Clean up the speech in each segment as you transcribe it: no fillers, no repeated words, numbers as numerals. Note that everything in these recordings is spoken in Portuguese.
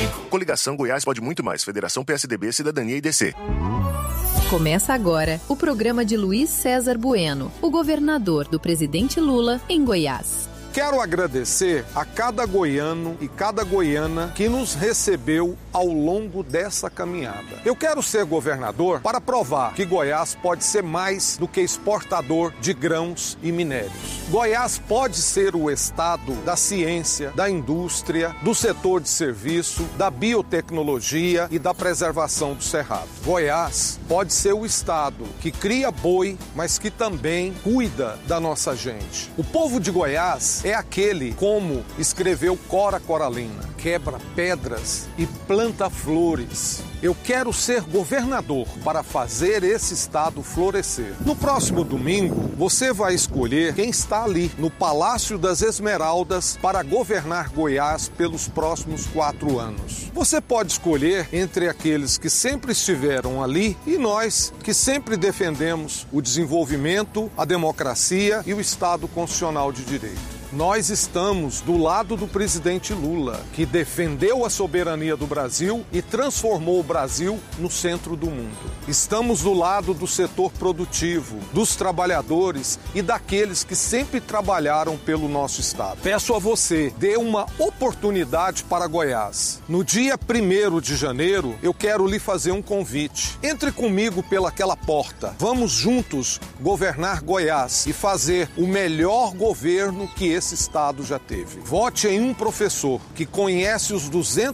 Coligação Goiás pode muito mais. Federação PSDB, Cidadania e DC. Começa agora o programa de Luiz César Bueno, o governador do presidente Lula em Goiás. Quero agradecer a cada goiano e cada goiana que nos recebeu ao longo dessa caminhada. Eu quero ser governador para provar que Goiás pode ser mais do que exportador de grãos e minérios. Goiás pode ser o estado da ciência, da indústria, do setor de serviço, da biotecnologia e da preservação do cerrado. Goiás pode ser o estado que cria boi, mas que também cuida da nossa gente. O povo de Goiás é aquele, como escreveu Cora Coralina, quebra pedras e planta flores. Eu quero ser governador para fazer esse estado florescer. No próximo domingo, você vai escolher quem está ali, no Palácio das Esmeraldas, para governar Goiás pelos próximos 4 anos. Você pode escolher entre aqueles que sempre estiveram ali e nós, que sempre defendemos o desenvolvimento, a democracia e o Estado constitucional de direito. Nós estamos do lado do presidente Lula, que defendeu a soberania do Brasil e transformou o Brasil no centro do mundo. Estamos do lado do setor produtivo, dos trabalhadores e daqueles que sempre trabalharam pelo nosso estado. Peço a você, dê uma oportunidade para Goiás. No dia 1º de janeiro, eu quero lhe fazer um convite. Entre comigo pelaquela porta. Vamos juntos governar Goiás e fazer o melhor governo que esse estado já teve. Vote em um professor que conhece os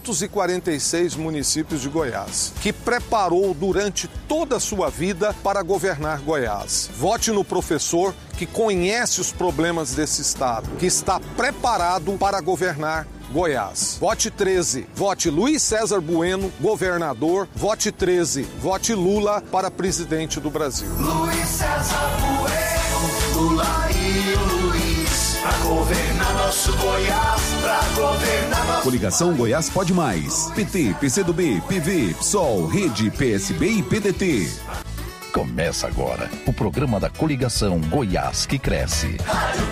246 municípios de Goiás, que preparou durante toda a sua vida para governar Goiás. Vote no professor que conhece os problemas desse estado, que está preparado para governar Goiás. Vote 13. Vote Luiz César Bueno, governador. Vote 13. Vote Lula para presidente do Brasil. Luiz César Bueno, Lula e o Luiz. Pra governar nosso Goiás, pra governar nosso... Coligação Goiás Pode Mais. PT, PCdoB, PV, PSOL, Rede, PSB e PDT. Começa agora o programa da Coligação Goiás que Cresce. Rádio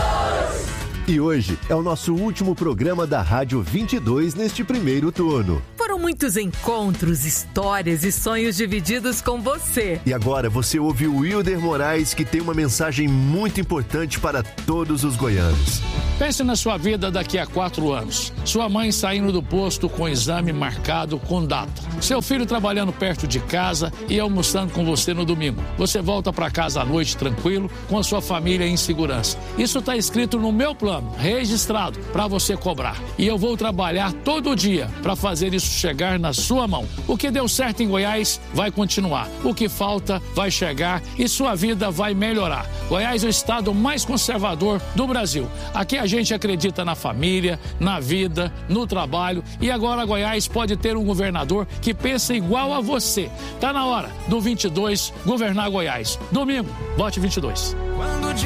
22. E hoje é o nosso último programa da Rádio 22 neste primeiro turno. Foram muitos encontros, histórias e sonhos divididos com você. E agora você ouve o Wilder Moraes, que tem uma mensagem muito importante para todos os goianos. Pense na sua vida daqui a 4 anos. Sua mãe saindo do posto com exame marcado com data. Seu filho trabalhando perto de casa e almoçando com você no domingo. Você volta para casa à noite tranquilo, com a sua família em segurança. Isso está escrito no meu plano, registrado, para você cobrar. E eu vou trabalhar todo dia para fazer isso chegar na sua mão. O que deu certo em Goiás vai continuar. O que falta vai chegar e sua vida vai melhorar. Goiás é o estado mais conservador do Brasil. Aqui a gente acredita na família, na vida, no trabalho e agora Goiás pode ter um governador que pensa igual a você. Tá na hora do 22 governar Goiás. Domingo, vote 22.